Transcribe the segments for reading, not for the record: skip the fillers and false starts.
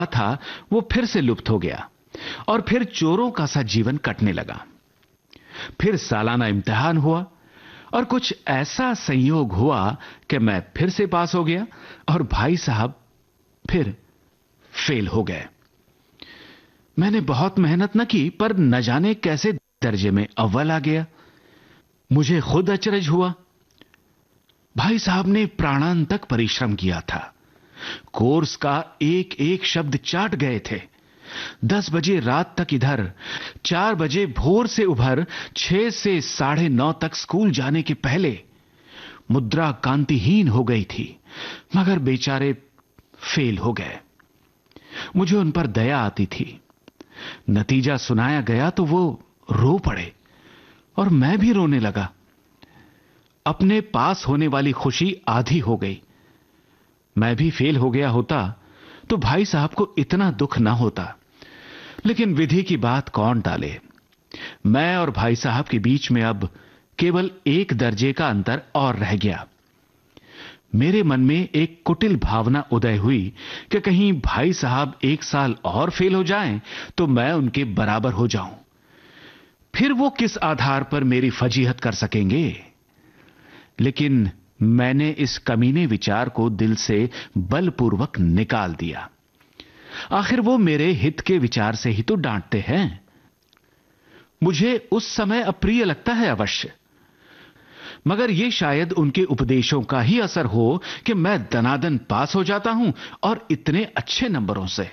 था वो फिर से लुप्त हो गया और फिर चोरों का सा जीवन कटने लगा। फिर सालाना इम्तिहान हुआ और कुछ ऐसा संयोग हुआ कि मैं फिर से पास हो गया और भाई साहब फिर फेल हो गए। मैंने बहुत मेहनत न की पर न जाने कैसे दर्जे में अव्वल आ गया। मुझे खुद अचरज हुआ। भाई साहब ने प्राणांतक परिश्रम किया था, कोर्स का एक एक शब्द चाट गए थे। 10 बजे रात तक इधर, 4 बजे भोर से उभर, 6 से 9:30 तक स्कूल जाने के पहले मुद्रा कांतिहीन हो गई थी, मगर बेचारे फेल हो गए। मुझे उन पर दया आती थी। नतीजा सुनाया गया तो वो रो पड़े और मैं भी रोने लगा। अपने पास होने वाली खुशी आधी हो गई। मैं भी फेल हो गया होता तो भाई साहब को इतना दुख ना होता, लेकिन विधि की बात कौन टाले। मैं और भाई साहब के बीच में अब केवल 1 दर्जे का अंतर और रह गया। मेरे मन में एक कुटिल भावना उदय हुई कि कहीं भाई साहब 1 साल और फेल हो जाएं तो मैं उनके बराबर हो जाऊं। फिर वो किस आधार पर मेरी फजीहत कर सकेंगे। लेकिन मैंने इस कमीने विचार को दिल से बलपूर्वक निकाल दिया। आखिर वो मेरे हित के विचार से ही तो डांटते हैं। मुझे उस समय अप्रिय लगता है अवश्य, मगर यह शायद उनके उपदेशों का ही असर हो कि मैं दनादन पास हो जाता हूं और इतने अच्छे नंबरों से।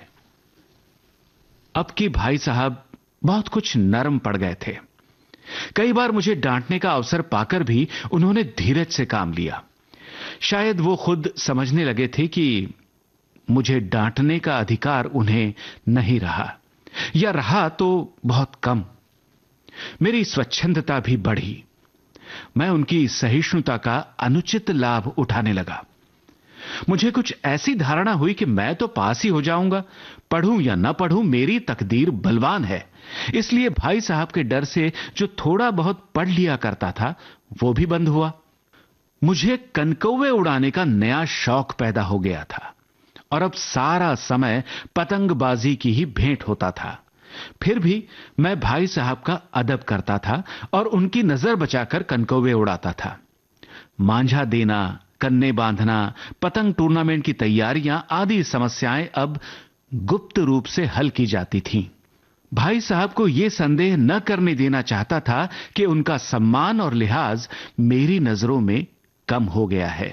अब की भाई साहब बहुत कुछ नरम पड़ गए थे। कई बार मुझे डांटने का अवसर पाकर भी उन्होंने धीरज से काम लिया। शायद वो खुद समझने लगे थे कि मुझे डांटने का अधिकार उन्हें नहीं रहा, या रहा तो बहुत कम। मेरी स्वच्छंदता भी बढ़ी। मैं उनकी सहिष्णुता का अनुचित लाभ उठाने लगा। मुझे कुछ ऐसी धारणा हुई कि मैं तो पास ही हो जाऊंगा, पढ़ूं या ना पढ़ूं मेरी तकदीर बलवान है। इसलिए भाई साहब के डर से जो थोड़ा बहुत पढ़ लिया करता था वो भी बंद हुआ। मुझे कनकौवे उड़ाने का नया शौक पैदा हो गया था और अब सारा समय पतंगबाजी की ही भेंट होता था। फिर भी मैं भाई साहब का अदब करता था और उनकी नजर बचाकर कनकौवे उड़ाता था। मांझा देना, कन्ने बांधना, पतंग टूर्नामेंट की तैयारियां आदि समस्याएं अब गुप्त रूप से हल की जाती थीं। भाई साहब को यह संदेह न करने देना चाहता था कि उनका सम्मान और लिहाज मेरी नजरों में कम हो गया है।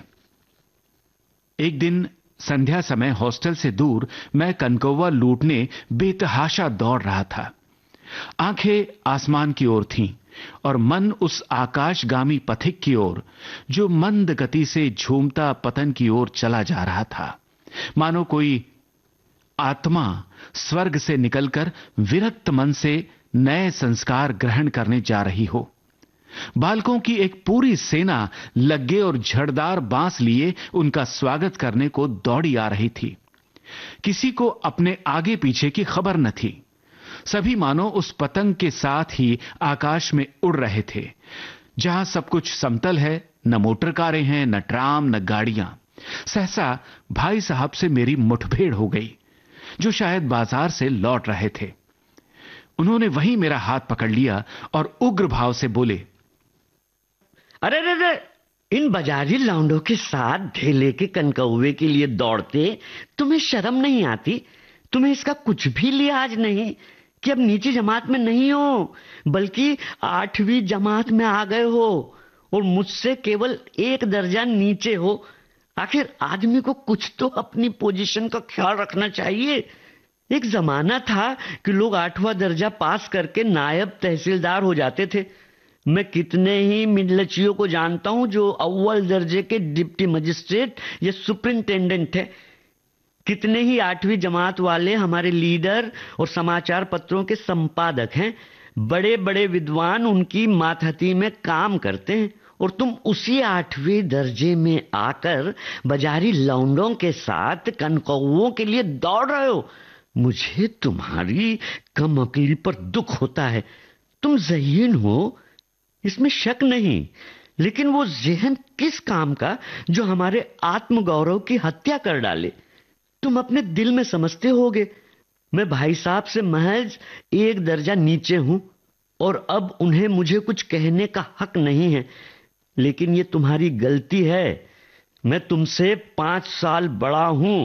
एक दिन संध्या समय हॉस्टल से दूर मैं कनकौवा लूटने बेतहाशा दौड़ रहा था। आंखें आसमान की ओर थीं और मन उस आकाशगामी पथिक की ओर जो मंद गति से झूमता पतन की ओर चला जा रहा था, मानो कोई आत्मा स्वर्ग से निकलकर विरक्त मन से नए संस्कार ग्रहण करने जा रही हो। बालकों की एक पूरी सेना लग्गे और झड़दार बांस लिए उनका स्वागत करने को दौड़ी आ रही थी। किसी को अपने आगे पीछे की खबर न थी। सभी मानो उस पतंग के साथ ही आकाश में उड़ रहे थे, जहां सब कुछ समतल है, न मोटर कारें हैं, न ट्राम, न गाड़ियां। सहसा भाई साहब से मेरी मुठभेड़ हो गई, जो शायद बाजार से लौट रहे थे। उन्होंने वहीं मेरा हाथ पकड़ लिया और उग्र भाव से बोले, अरे रे रे, इन बाजारी लौंडों के साथ ढेले के कनकौवे के लिए दौड़ते तुम्हें शर्म नहीं आती? तुम्हें इसका कुछ भी लिहाज नहीं कि अब नीची जमात में नहीं हो, बल्कि 8वीं जमात में आ गए हो और मुझसे केवल 1 दर्जा नीचे हो। आखिर आदमी को कुछ तो अपनी पोजीशन का ख्याल रखना चाहिए। एक जमाना था कि लोग 8वां दर्जा पास करके नायब तहसीलदार हो जाते थे। मैं कितने ही मिडलचियों को जानता हूं जो अव्वल दर्जे के डिप्टी मजिस्ट्रेट या सुपरिंटेंडेंट है। कितने ही 8वीं जमात वाले हमारे लीडर और समाचार पत्रों के संपादक हैं। बड़े बड़े विद्वान उनकी मातहती में काम करते हैं और तुम उसी 8वें दर्जे में आकर बाजारी लौंडों के साथ कनकौवों के लिए दौड़ रहे हो। मुझे तुम्हारी कम अक्ली पर दुख होता है। तुम ज़हीन हो, इसमें शक नहीं, लेकिन वो ज़हन किस काम का जो हमारे आत्मगौरव की हत्या कर डाले। तुम अपने दिल में समझते होगे मैं भाई साहब से महज एक दर्जा नीचे हूं और अब उन्हें मुझे कुछ कहने का हक नहीं है। लेकिन ये तुम्हारी गलती है। मैं तुमसे 5 साल बड़ा हूं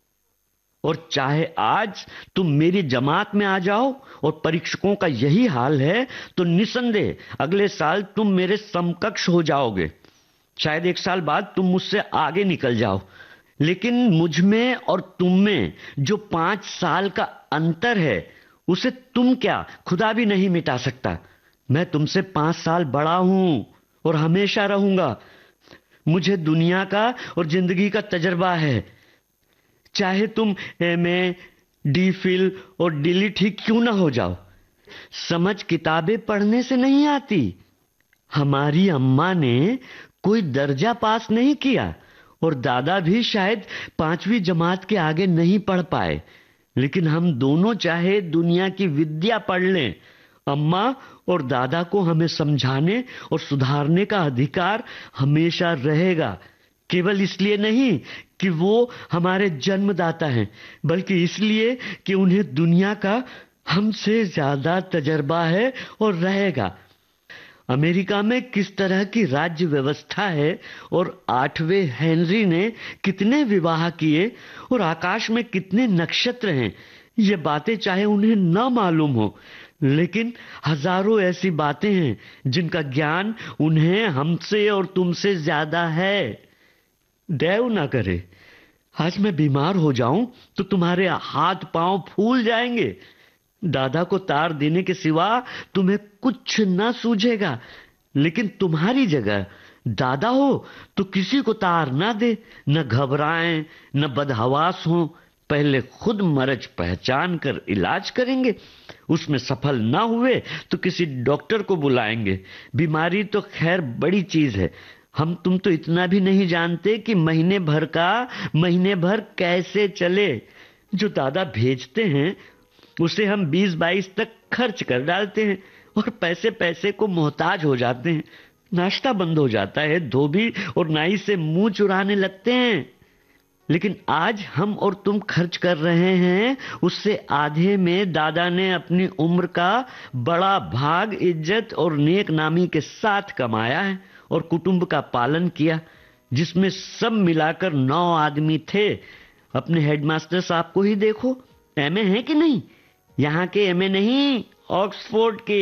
और चाहे आज तुम मेरी जमात में आ जाओ और परीक्षकों का यही हाल है तो निसंदेह अगले साल तुम मेरे समकक्ष हो जाओगे। शायद 1 साल बाद तुम मुझसे आगे निकल जाओ। लेकिन मुझ में और तुम में जो 5 साल का अंतर है उसे तुम क्या खुदा भी नहीं मिटा सकता। मैं तुमसे 5 साल बड़ा हूं और हमेशा रहूंगा। मुझे दुनिया का और जिंदगी का तजर्बा है। चाहे तुम एमए, डीफिल और डिलीट ही क्यों ना हो जाओ। समझ किताबें पढ़ने से नहीं आती। हमारी अम्मा ने कोई दर्जा पास नहीं किया और दादा भी शायद 5वीं जमात के आगे नहीं पढ़ पाए। लेकिन हम दोनों चाहे दुनिया की विद्या पढ़ लें, अम्मा और दादा को हमें समझाने और सुधारने का अधिकार हमेशा रहेगा। केवल इसलिए नहीं कि वो हमारे जन्मदाता हैं, बल्कि इसलिए कि उन्हें दुनिया का हमसे ज्यादा तजर्बा है और रहेगा। अमेरिका में किस तरह की राज्य व्यवस्था है और 8वें हेनरी ने कितने विवाह किए और आकाश में कितने नक्षत्र हैं, ये बातें चाहे उन्हें न मालूम हो, लेकिन हजारों ऐसी बातें हैं जिनका ज्ञान उन्हें हमसे और तुमसे ज्यादा है। दैव ना करे आज मैं बीमार हो जाऊं तो तुम्हारे हाथ पांव फूल जाएंगे। दादा को तार देने के सिवा तुम्हें कुछ ना सूझेगा। लेकिन तुम्हारी जगह दादा हो तो किसी को तार ना दे, न घबराएं, न बदहवास हो। पहले खुद मर्ज पहचान कर इलाज करेंगे। उसमें सफल ना हुए तो किसी डॉक्टर को बुलाएंगे। बीमारी तो खैर बड़ी चीज है। हम तुम तो इतना भी नहीं जानते कि महीने भर कैसे चले। जो दादा भेजते हैं उसे हम 20-22 तक खर्च कर डालते हैं और पैसे को मोहताज हो जाते हैं। नाश्ता बंद हो जाता है, धोबी और नाई से मुंह चुराने लगते हैं। लेकिन आज हम और तुम खर्च कर रहे हैं, उससे आधे में दादा ने अपनी उम्र का बड़ा भाग इज्जत और नेक नामी के साथ कमाया है और कुटुंब का पालन किया, जिसमें सब मिलाकर 9 आदमी थे। अपने हेडमास्टर साहब को ही देखो, एमए है कि नहीं? यहाँ के एमए नहीं, ऑक्सफोर्ड के।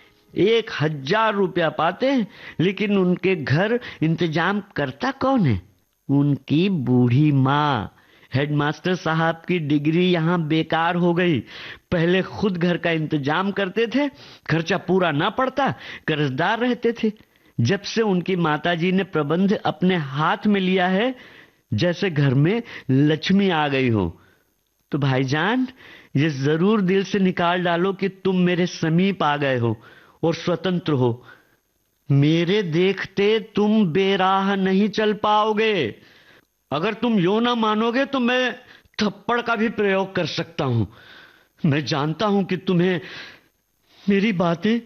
1000 रुपया पाते हैं, लेकिन उनके घर इंतजाम करता कौन है? उनकी बूढ़ी माँ। हेडमास्टर साहब की डिग्री यहाँ बेकार हो गई। पहले खुद घर का इंतजाम करते थे, खर्चा पूरा ना पड़ता, कर्जदार रहते थे। जब से उनकी माताजी ने प्रबंध अपने हाथ में लिया है, जैसे घर में लक्ष्मी आ गई हो। तो भाईजान, ये जरूर दिल से निकाल डालो कि तुम मेरे समीप आ गए हो और स्वतंत्र हो। मेरे देखते तुम बेराह नहीं चल पाओगे। अगर तुम यो ना मानोगे तो मैं थप्पड़ का भी प्रयोग कर सकता हूं। मैं जानता हूं कि तुम्हें मेरी बातें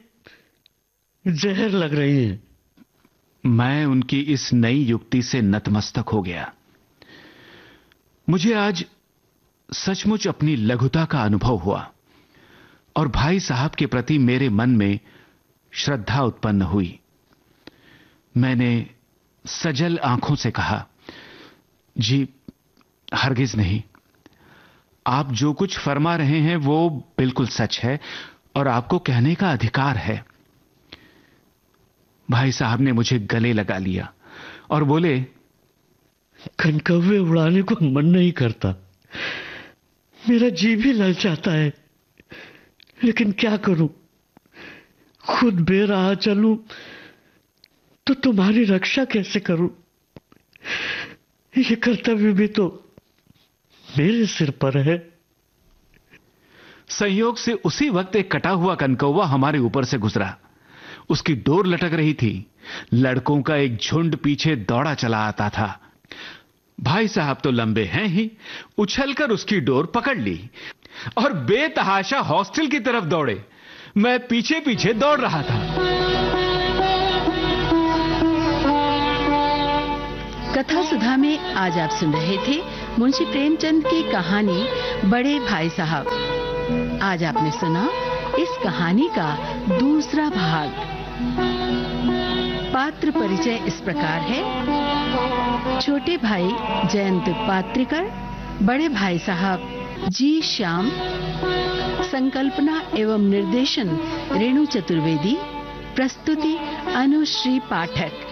जहर लग रही हैं। मैं उनकी इस नई युक्ति से नतमस्तक हो गया। मुझे आज सचमुच अपनी लघुता का अनुभव हुआ और भाई साहब के प्रति मेरे मन में श्रद्धा उत्पन्न हुई। मैंने सजल आंखों से कहा, जी हरगिज नहीं। आप जो कुछ फरमा रहे हैं वो बिल्कुल सच है और आपको कहने का अधिकार है। भाई साहब ने मुझे गले लगा लिया और बोले, कनकव्वे उड़ाने को मन नहीं करता, मेरा जी भी ललचाता है, लेकिन क्या करूं? खुद बेराह चलूं तो तुम्हारी रक्षा कैसे करूं? ये कर्तव्य भी तो मेरे सिर पर है। संयोग से उसी वक्त एक कटा हुआ कनकौवा हमारे ऊपर से गुजरा। उसकी डोर लटक रही थी। लड़कों का एक झुंड पीछे दौड़ा चला आता था। भाई साहब तो लंबे हैं ही, उछलकर उसकी डोर पकड़ ली और बेतहाशा हॉस्टल की तरफ दौड़े। मैं पीछे पीछे दौड़ रहा था। कथा सुधा में आज आप सुन रहे थे मुंशी प्रेमचंद की कहानी बड़े भाई साहब। आज आपने सुना इस कहानी का दूसरा भाग। पात्र परिचय इस प्रकार है। छोटे भाई जयंत पात्रिकर, बड़े भाई साहब जी श्याम, संकल्पना एवं निर्देशन रेणु चतुर्वेदी, प्रस्तुति अनुश्री पाठक।